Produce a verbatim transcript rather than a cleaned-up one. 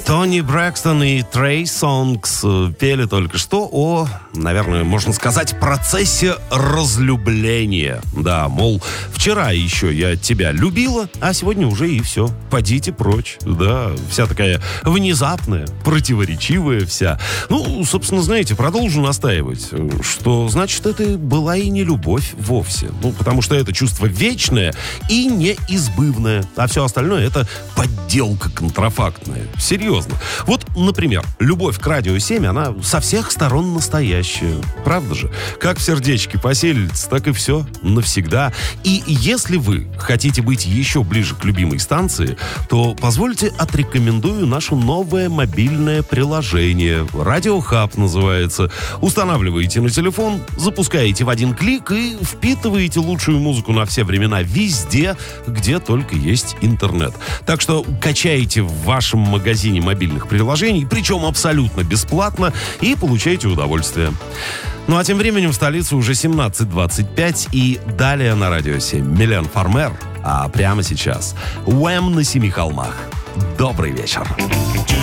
Тони Брэкстон и Трей Сонгс пели только что о, наверное, можно сказать, процессе разлюбления. Да, мол, вчера еще я тебя любила, а сегодня уже и все. Подите прочь. Да, вся такая внезапная, противоречивая вся. Ну, собственно, знаете, продолжу настаивать, что, значит, это была и не любовь вовсе. Ну, потому что это чувство вечное и неизбывное. А все остальное — это подделка контрафактная. Серьезно. Вот, например, любовь к Радио семь, она со всех сторон настоящая. Правда же? Как в сердечке поселится, так и все. Навсегда. И если вы хотите быть еще ближе к любимой станции, то позвольте отрекомендую наше новое мобильное приложение. Радиохаб называется. Устанавливаете на телефон, запускаете в один клик и впитываете лучшую музыку на все времена везде, где только есть интернет. Так что качайте в вашем магазине мобильных приложений, причем абсолютно бесплатно, и получайте удовольствие. Ну а тем временем в столице уже семнадцать двадцать пять, и далее на Радио семь Милен Фармер, а прямо сейчас Уэм на семи холмах. Добрый вечер.